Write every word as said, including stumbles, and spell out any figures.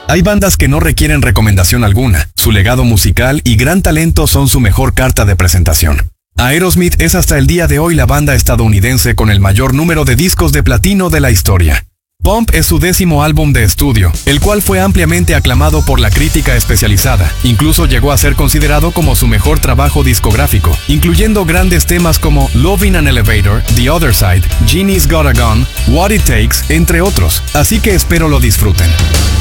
Hay bandas que no requieren recomendación alguna, su legado musical y gran talento son su mejor carta de presentación. Aerosmith es hasta el día de hoy la banda estadounidense con el mayor número de discos de platino de la historia. Pump es su décimo álbum de estudio, el cual fue ampliamente aclamado por la crítica especializada. Incluso llegó a ser considerado como su mejor trabajo discográfico, incluyendo grandes temas como Love in an Elevator, The Other Side, Genie's Got a Gun, What It Takes, entre otros. Así que espero lo disfruten.